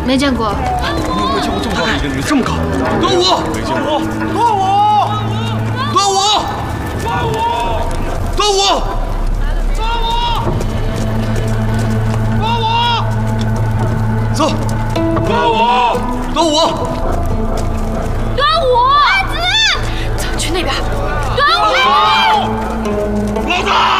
没见过。 你有没有见过这么高的一个女人？这么高？ 端午， 没见过。 端午，端午，端午，端午，端午，端午，走，端午，端午， 端午，儿子，走去那边。端午， 老大。